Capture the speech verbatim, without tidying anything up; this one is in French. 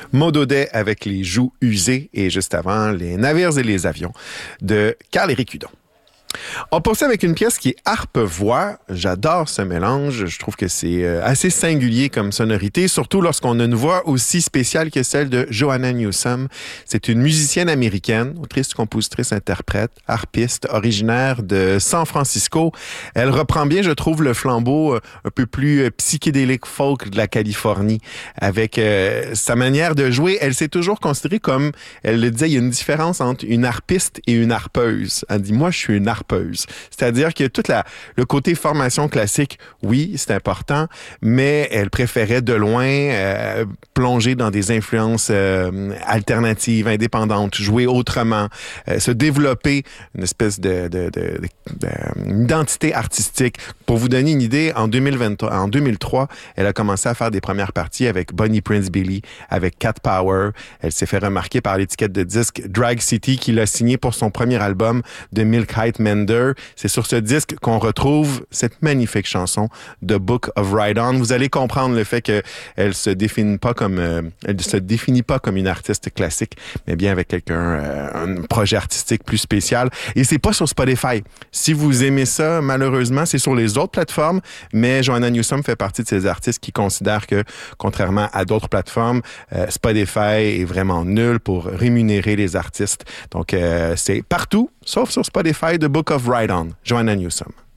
Maud Audet avec Les joues usées et juste avant, Les navires et les avions de Carl-Éric Hudon. On poursuit avec une pièce qui est harpe-voix. J'adore ce mélange. Je trouve que c'est assez singulier comme sonorité, surtout lorsqu'on a une voix aussi spéciale que celle de Joanna Newsom. C'est une musicienne américaine, autrice, compositrice, interprète, harpiste, originaire de San Francisco. Elle reprend bien, je trouve, le flambeau un peu plus psychédélique folk de la Californie. Avec euh, sa manière de jouer, elle s'est toujours considérée comme, elle le disait, il y a une différence entre une harpiste et une harpeuse. Elle dit, moi, je suis une harpeuse. C'est-à-dire que tout la, le côté formation classique, oui, c'est important, mais elle préférait de loin euh, plonger dans des influences euh, alternatives, indépendantes, jouer autrement, euh, se développer une espèce de, de, de, de, de une identité artistique. Pour vous donner une idée, en deux mille vingt-trois, en deux mille trois, elle a commencé à faire des premières parties avec Bonnie Prince Billy, avec Cat Power. Elle s'est fait remarquer par l'étiquette de disque Drag City qui l'a signé pour son premier album de Milk Height Mender. C'est sur ce disque qu'on retrouve cette magnifique chanson The Book of Ride On. Vous allez comprendre le fait qu'elle se définit pas comme euh, elle se définit pas comme une artiste classique, mais bien avec quelqu'un euh, un projet artistique plus spécial. Et c'est pas sur Spotify. Si vous aimez ça, malheureusement, c'est sur les autres plateformes, mais Joanna Newsom fait partie de ces artistes qui considèrent que, contrairement à d'autres plateformes, euh, Spotify est vraiment nul pour rémunérer les artistes. Donc, euh, c'est partout, sauf sur Spotify, The Book of Ride On, Joanna Newsom.